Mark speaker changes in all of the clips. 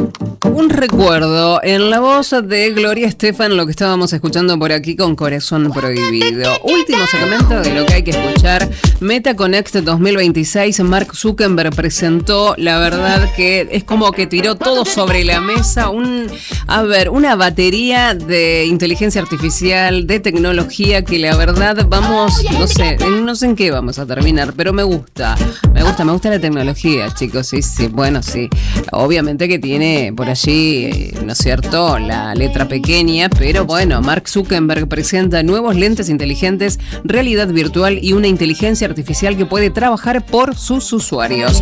Speaker 1: Un recuerdo en la voz de Gloria Estefan, lo que estábamos escuchando por aquí con Corazón Prohibido. Último segmento de lo que hay que escuchar. Meta Connect 2026, Mark Zuckerberg presentó, la verdad que es como que tiró todo sobre la mesa, una batería de inteligencia artificial, de tecnología que la verdad no sé en qué vamos a terminar, pero me gusta la tecnología, chicos, sí, bueno, sí, obviamente que tiene por allí, ¿no es cierto?, la letra pequeña, pero bueno, Mark Zuckerberg presenta nuevos lentes inteligentes, realidad virtual y una inteligencia artificial que puede trabajar por sus usuarios.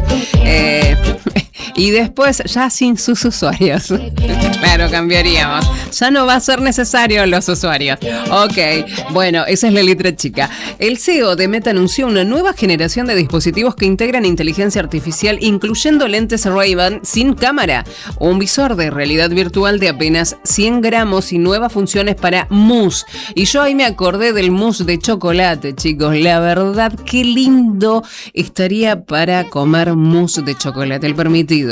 Speaker 1: Y después ya sin sus usuarios. Claro, cambiaríamos. Ya no va a ser necesario los usuarios. Ok, bueno, esa es la letra chica. El CEO de Meta anunció una nueva generación de dispositivos que integran inteligencia artificial, incluyendo lentes Ray-Ban sin cámara, un visor de realidad virtual de apenas 100 gramos y nuevas funciones para mousse. Y yo ahí me acordé del mousse de chocolate, chicos. La verdad, qué lindo estaría para comer mousse de chocolate. El permitido.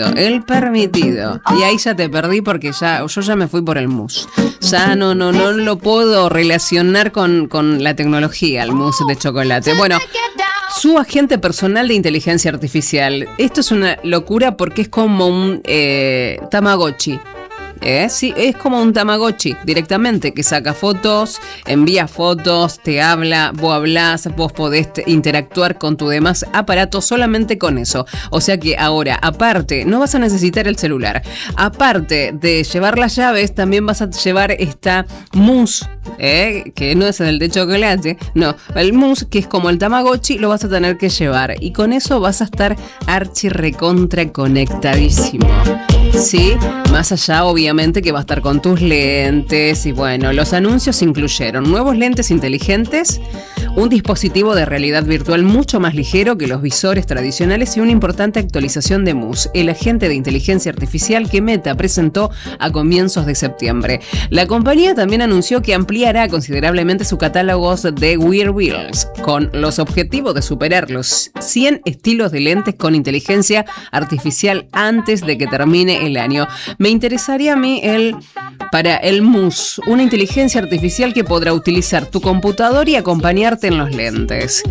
Speaker 1: Y ahí ya te perdí porque yo ya me fui por el mousse. Ya no lo puedo relacionar con la tecnología, el mousse de chocolate. Bueno, su agente personal de inteligencia artificial. Esto es una locura porque es como un Tamagotchi. Sí, es como un Tamagotchi directamente que saca fotos, envía fotos, te habla, vos hablás, vos podés interactuar con tu demás aparato solamente con eso. O sea que ahora, aparte, no vas a necesitar el celular. Aparte de llevar las llaves, también vas a llevar esta mousse, que no es el de chocolate, no, el mousse que es como el Tamagotchi, lo vas a tener que llevar. Y con eso vas a estar archi recontra conectadísimo. Sí, más allá obviamente que va a estar con tus lentes y bueno, los anuncios incluyeron nuevos lentes inteligentes, un dispositivo de realidad virtual mucho más ligero que los visores tradicionales y una importante actualización de mousse, el agente de inteligencia artificial que Meta presentó a comienzos de septiembre. La compañía también anunció que ampliará considerablemente su catálogo de wearables con los objetivos de superar los 100 estilos de lentes con inteligencia artificial antes de que termine el año. Me interesaría a mí para el mousse, una inteligencia artificial que podrá utilizar tu computador y acompañarte en los lentes.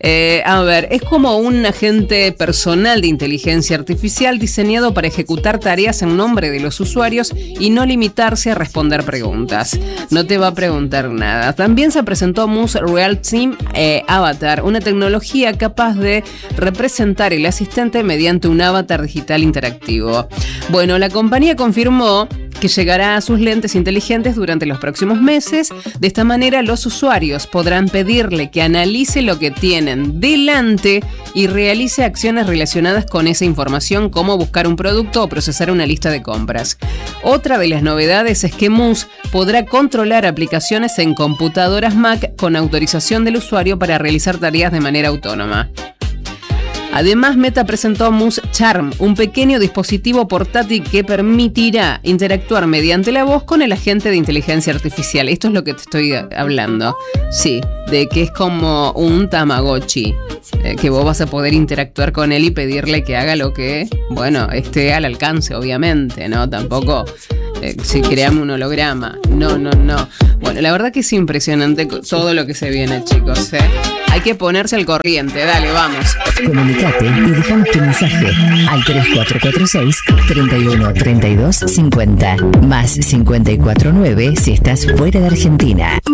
Speaker 1: Es como un agente personal de inteligencia artificial diseñado para ejecutar tareas en nombre de los usuarios y no limitarse a responder preguntas. No te va a preguntar nada. También se presentó Mousse Real Team Avatar, una tecnología capaz de representar el asistente mediante un avatar digital interactivo. Bueno, la compañía confirmó que llegará a sus lentes inteligentes durante los próximos meses. De esta manera, los usuarios podrán pedirle que analice lo que tienen delante y realice acciones relacionadas con esa información, como buscar un producto o procesar una lista de compras. Otra de las novedades es que Mousse podrá controlar aplicaciones en computadoras Mac con autorización del usuario para realizar tareas de manera autónoma. Además, Meta presentó Mousse Charm, un pequeño dispositivo portátil que permitirá interactuar mediante la voz con el agente de inteligencia artificial. Esto es lo que te estoy hablando. Sí, de que es como un Tamagotchi, que vos vas a poder interactuar con él y pedirle que haga lo que, bueno, esté al alcance, obviamente, ¿no? Tampoco si creamos un holograma. No. Bueno, la verdad que es impresionante todo lo que se viene, chicos, Hay que ponerse al corriente. Dale, vamos.
Speaker 2: Comunicate y dejamos tu mensaje al 3446 31 32 50 más 549 si estás fuera de Argentina.